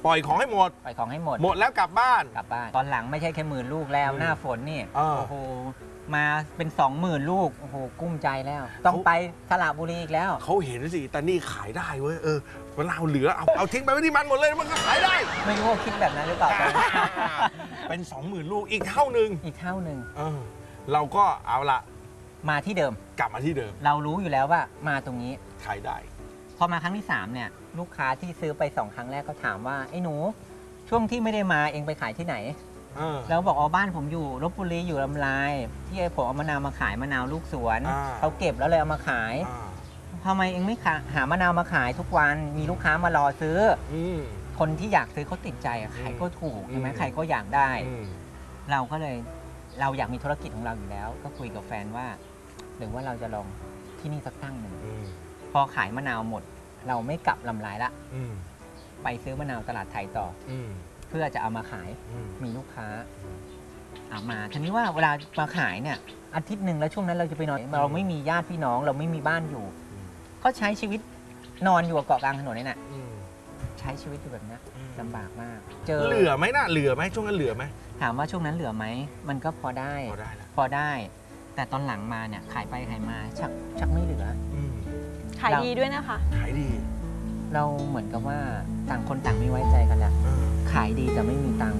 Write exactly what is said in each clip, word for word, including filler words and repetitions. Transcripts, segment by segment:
ปล่อยของให้หมดปล่อยของให้หมดหมดแล้วกลับบ้านกลับบ้านตอนหลังไม่ใช่แค่หมื่นลูกแล้วหน้าฝนนี่โอ้โหมาเป็นสองหมื่นลูกโอ้โหกุ้มใจแล้วต้องไปสระบุรีอีกแล้วเขาเห็นสิแต่นี่ขายได้เว้ยเออเวลาเหลือเอาเอาทิ้งไปไว้ที่มันหมดเลยมันก็ขายได้ไม่รู้ว่าคิดแบบนั้นหรือเปล่าเป็นสองหมื่นลูกอีกเท่านึงอีกเท่านึงเออเราก็เอาละมาที่เดิมกลับมาที่เดิมเรารู้อยู่แล้วว่ามาตรงนี้ขายได้พอมาครั้งที่สามเนี่ยลูกค้าที่ซื้อไปสองครั้งแรกก็ถามว่าไอ้หนูช่วงที่ไม่ได้มาเองไปขายที่ไหนแล้วบอกอ๋อบ้านผมอยู่ลพบุรีอยู่ลำลายที่ไอ้ผมเอามะนาวมาขายมะนาวลูกสวนเขาเก็บแล้วเลยเอามาขายทำไมเองไม่หามะนาวมาขายทุกวันมีลูกค้ามารอซื้อคนที่อยากซื้อเขาติดใจใครก็ถูกใช่ไหมใครก็อยากได้เราก็เลยเราอยากมีธุรกิจของเราอยู่แล้วก็คุยกับแฟนว่าหรือว่าเราจะลองที่นี่สักตั้งหนึ่งพอขายมะนาวหมดเราไม่กลับลำลายละไปซื้อมะนาวตลาดไทยต่อเพื่อจะเอามาขายมีลูกค้าเอามาทีนี้ว่าเวลามาขายเนี่ยอาทิตย์หนึ่งแล้วช่วงนั้นเราจะไปนอนเราไม่มีญาติพี่น้องเราไม่มีบ้านอยู่ก็ใช้ชีวิตนอนอยู่กับเกาะกลางถนนนี่แหละใช้ชีวิตอยู่แบบนี้ลำบากมากเจอเหลือไหมน่ะเหลือไหมช่วงนั้นเหลือไหมถามว่าช่วงนั้นเหลือไหมมันก็พอได้พอได้พอได้แต่ตอนหลังมาเนี่ยขายไปขายมาชักชักไม่เหลือขายดีด้วยนะคะขายดีเราเหมือนกับว่าต่างคนต่างไม่ไว้ใจกันแล้วขายดีแต่ไม่มีตังค์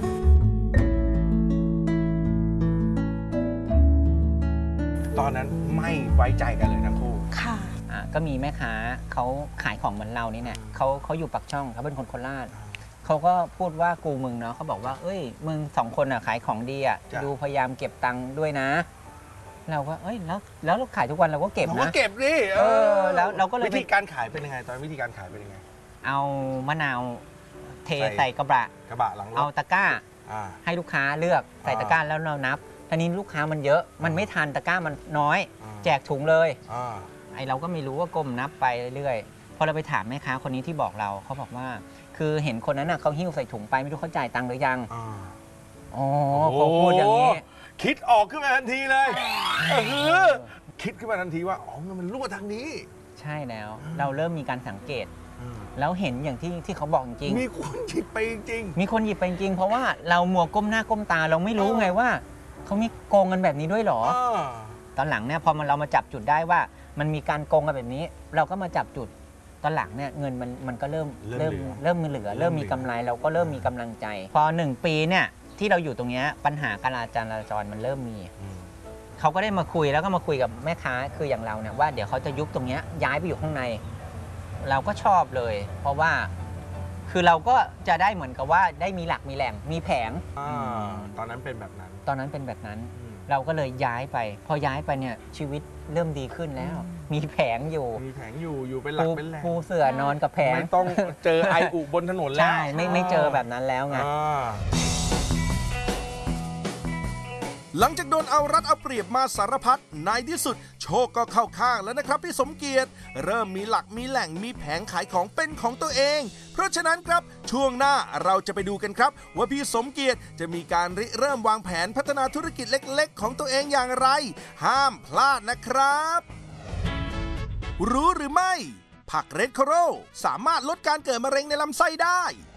ตอนนั้นไม่ไว้ใจกันเลยทั้งคู่ค่ะก็มีแม่ค้าเขาขายของเหมือนเรานี่เนี่ยเขาเขาอยู่ปักช่องเขาเป็นคนโคราชเขาก็พูดว่ากูมึงเนาะเขาบอกว่าเอ้ยมึงสองคนอ่ะขายของดีอ่ะดูพยายามเก็บตังค์ด้วยนะเราก็เอ้ยแล้วแล้วเราขายทุกวันเราก็เก็บนะเราก็เก็บดิเออแล้วเราก็เลยวิธีการขายเป็นยังไงตอนวิธีการขายเป็นยังไงเอามะนาวเทใส่กระบะกระบะหลังรถเอาตะกร้าให้ลูกค้าเลือกใส่ตะกร้าแล้วเรานับทีนี้ลูกค้ามันเยอะมันไม่ทันตะกร้ามันน้อยแจกถุงเลยไอเราก็ไม่รู้ว่าก้มนับไปเรื่อยๆพอเราไปถามแม่ค้าคนนี้ที่บอกเราเขาบอกว่าคือเห็นคนนั้นน่ะเขาหิ้วใส่ถุงไปไม่รู้เขาจ่ายตังค์หรือยังอ๋อเขาพูดอย่างนี้คิดออกขึ้นมาทันทีเลยเออคิดขึ้นมาทันทีว่าอ๋อมันรั่วทางนี้ใช่แล้วเราเริ่มมีการสังเกตแล้วเห็นอย่างที่ที่เขาบอกจริงมีคนหยิบไปจริงมีคนหยิบไปจริงเพราะว่าเรามัวก้มหน้าก้มตาเราไม่รู้ไงว่าเขามีโกงกันแบบนี้ด้วยหรอตอนหลังเนี่ยพอมันเรามาจับจุดได้ว่ามันมีการโกงกันแบบนี้เราก็มาจับจุดตอนหลังเนี่ยเงินมันมันก็เริ่มเริ่มเริ่มเหลือเริ่มมีกำไรเราก็เริ่มมีกำลังใจพอหนึ่งปีเนี่ยที่เราอยู่ตรงนี้ปัญหาการจราจรมันเริ่มมีเขาก็ได้มาคุยแล้วก็มาคุยกับแม่ค้าคืออย่างเราเนี่ยว่าเดี๋ยวเขาจะยุบตรงนี้ย้ายไปอยู่ข้างในเราก็ชอบเลยเพราะว่าคือเราก็จะได้เหมือนกับว่าได้มีหลักมีแหล่งมีแผงตอนนั้นเป็นแบบนั้นตอนนั้นเป็นแบบนั้นเราก็เลยย้ายไปพอย้ายไปเนี่ยชีวิตเริ่มดีขึ้นแล้วมีแผงอยู่มีแผงอยู่อยู่เป็นหลักเป็นแหล่งปูเสื่อนอนกับแผงไม่ต้องเจอไออุบนถนนแล้วใช่ไม่ไม่เจอแบบนั้นแล้วไงหลังจากโดนเอารัดเอาเปรียบมาสารพัดในที่สุดโชคก็เข้าข้างแล้วนะครับพี่สมเกียรติเริ่มมีหลักมีแหล่งมีแผงขายของเป็นของตัวเองเพราะฉะนั้นครับช่วงหน้าเราจะไปดูกันครับว่าพี่สมเกียรติจะมีการริเริ่มวางแผนพัฒนาธุรกิจเล็กๆของตัวเองอย่างไรห้ามพลาดนะครับรู้หรือไม่ผักเรดโคโรสามารถลดการเกิดมะเร็งในลำไส้ได้